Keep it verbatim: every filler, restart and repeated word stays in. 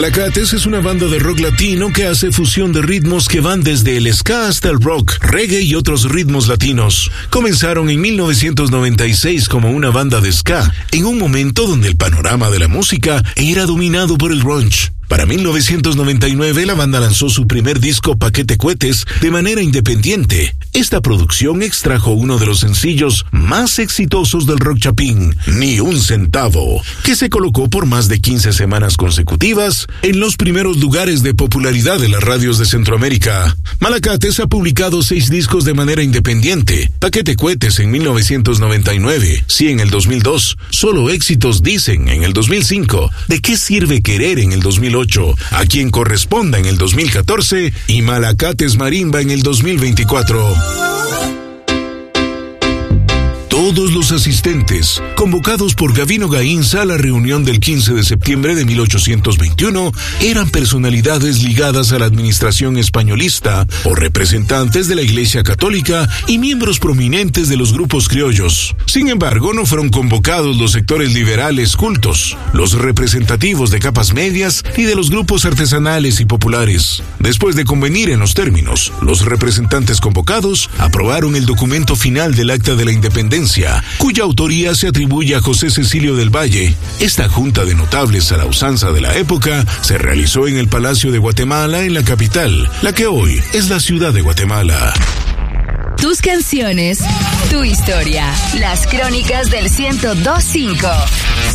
Malacates es una banda de rock latino que hace fusión de ritmos que van desde el ska hasta el rock, reggae y otros ritmos latinos. Comenzaron en mil novecientos noventa y seis como una banda de ska, en un momento donde el panorama de la música era dominado por el grunge. Para mil novecientos noventa y nueve la banda lanzó su primer disco Paquete Cohetes de manera independiente. Esta producción extrajo uno de los sencillos más exitosos del rock chapín, Ni un centavo, que se colocó por más de quince semanas consecutivas en los primeros lugares de popularidad de las radios de Centroamérica. Malacates ha publicado seis discos de manera independiente. Paquete Cohetes en mil novecientos noventa y nueve, Sí en el dos mil dos, Solo éxitos dicen en el dos mil cinco, ¿De qué sirve querer en el dos mil ocho? A quien corresponda en el dos mil catorce y Malacates Marimba en el dos mil veinticuatro. Todos los asistentes, convocados por Gavino Gainza a la reunión del quince de septiembre de mil ochocientos veintiuno, eran personalidades ligadas a la administración españolista o representantes de la Iglesia Católica y miembros prominentes de los grupos criollos. Sin embargo, no fueron convocados los sectores liberales cultos, los representativos de capas medias ni de los grupos artesanales y populares. Después de convenir en los términos, los representantes convocados aprobaron el documento final del Acta de la Independencia, cuya autoría se atribuye a José Cecilio del Valle. Esta junta de notables a la usanza de la época se realizó en el Palacio de Guatemala, en la capital, la que hoy es la ciudad de Guatemala. Tus canciones, tu historia, las crónicas del ciento dos punto cinco.